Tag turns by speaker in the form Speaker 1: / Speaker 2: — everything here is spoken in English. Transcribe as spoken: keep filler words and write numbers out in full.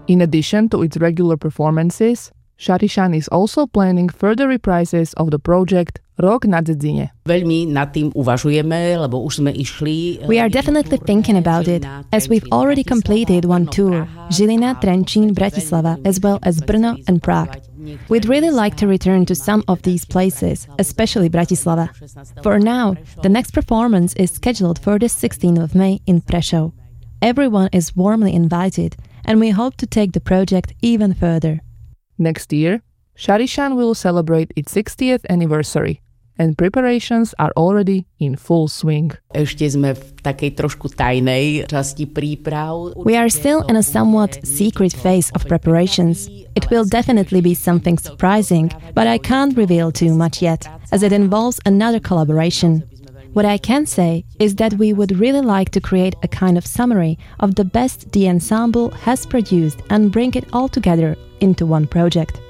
Speaker 1: In addition to its regular performances, Šarišan is also planning further reprises of the project Rok na Dzedzine.
Speaker 2: Veľmi nad tým uvažujeme, lebo už sme išli.
Speaker 3: We are definitely thinking about it, as we've already completed one tour, Žilina, Trenčín, Bratislava, as well as Brno and Prague. We'd really like to return to some of these places, especially Bratislava. For now, the next performance is scheduled for the sixteenth of May in Prešov. Everyone is warmly invited, and we hope to take the project even further.
Speaker 1: Next year, Šarišan will celebrate its sixtieth anniversary, and preparations are already in full swing.
Speaker 2: Ešte sme v takej trošku tajnej časti príprav.
Speaker 3: We are still in a somewhat secret phase of preparations. It will definitely be something surprising, but I can't reveal too much yet, as it involves another collaboration. What I can say is that we would really like to create a kind of summary of the best the ensemble has produced and bring it all together into one project.